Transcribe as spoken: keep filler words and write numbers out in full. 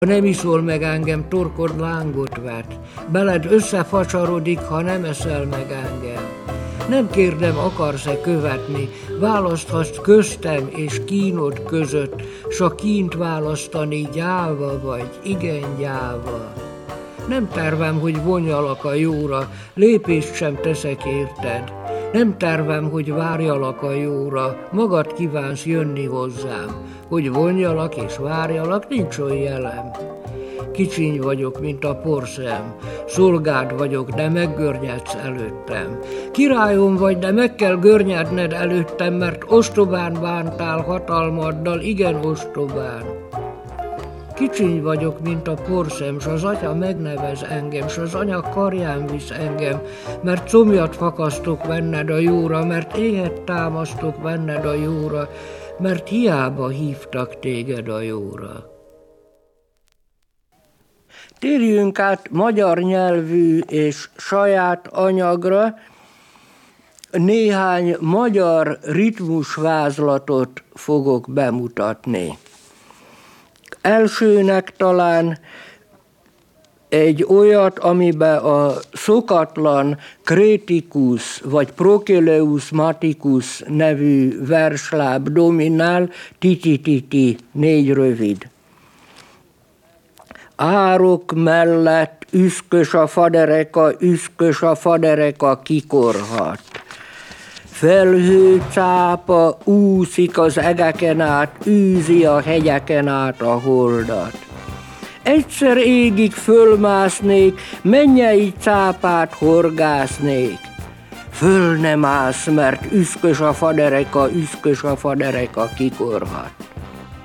Nem iszol meg engem, torkod lángot vet, beled összefacsarodik, ha nem eszel meg engem. Nem kérdem, akarsz-e követni, választhatsz köztem és kínod között, s a kínt választani gyáva vagy, igen gyáva. Nem tervem, hogy vonjalak a jóra, lépést sem teszek érted. Nem tervem, hogy várjalak a jóra, magad kívánsz jönni hozzám, hogy vonjalak és várjalak, nincs olyan jelem. Kicsiny vagyok, mint a porszem, szolgád vagyok, de meggörnyedsz előttem. Királyom vagy, de meg kell görnyedned előttem, mert ostobán bántál hatalmaddal, igen ostobán. Kicsiny vagyok, mint a porszem, s az atya megnevez engem, s az anya karján visz engem, mert comjat fakasztok benned a jóra, mert éhet támasztok benned a jóra, mert hiába hívtak téged a jóra. Térjünk át magyar nyelvű és saját anyagra. Néhány magyar ritmusvázlatot fogok bemutatni. Elsőnek talán egy olyat, amiben a szokatlan Kritikus vagy Prokyleusmaticus nevű versláb dominál, titi-titi, négy rövid. Árok mellett üszkös a fadereka, üszkös a fadereka kikorhat. Felhőcápa úszik az egeken át, űzi a hegyeken át a holdat. Egyszer égig fölmásznék, mennyei cápát horgásznék. Föl nem állsz, mert üszkös a fadereka, üszkös a fadereka kikorhat.